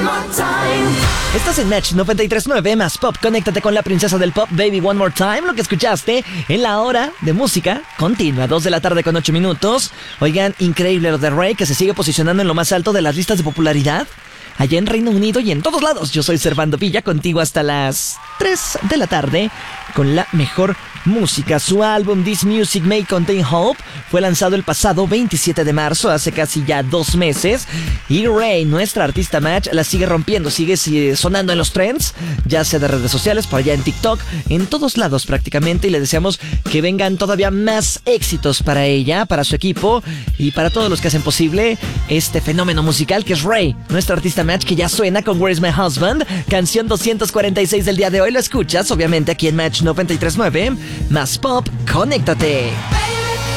Estás en Match 93.9 más Pop. Conéctate con la princesa del pop, Baby One More Time. Lo que escuchaste en la hora de música continua, 2 de la tarde con 8 minutos. Oigan, increíble lo de Rey, que se sigue posicionando en lo más alto de las listas de popularidad allá en Reino Unido y en todos lados. Yo soy Servando Villa, contigo hasta las 3 de la tarde con la mejor música. Su álbum This Music May Contain Hope fue lanzado el pasado 27 de marzo, hace casi ya 2 meses. Y Rey, nuestra artista Match, la sigue rompiendo, sigue sonando en los trends, ya sea de redes sociales, por allá en TikTok, en todos lados prácticamente. Y le deseamos que vengan todavía más éxitos para ella, para su equipo y para todos los que hacen posible este fenómeno musical que es Rey, nuestra artista Match, que ya suena con Where's My Husband, canción 246 del día de hoy. Lo escuchas obviamente aquí en Match 93.9 más Pop. Conéctate.